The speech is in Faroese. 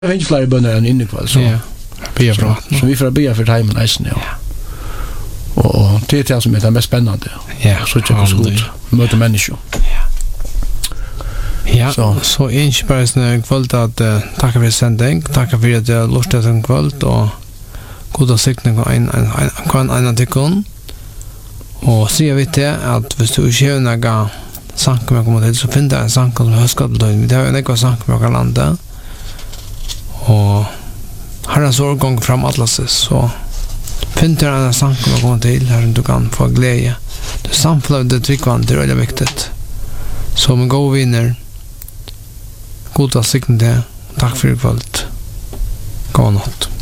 Det finns flera bönder än inne kväll så. Ja. Bia bra. Så vi får bia för timmen nästan ja. Och det är det som är det mest spännande. Ja. Så tycker jag så gott. Möta människor. Ja, så inte bara en kväll att tacka för sändning, tacka för att jag lustat en kväll och goda siktning och en artikel. Och så jag vet att hvis du inte har några saker med kommer till så finns det en sak som höskar till dig. Det har en ekva sak med landet. Och har en så gång fram atlases så finns det en sak som kommer till här du kan få glädje. Det samflöde tryckvand det är väldigt viktigt. Så om gå vinner goda siktning det. Tack för ikväll. God natt.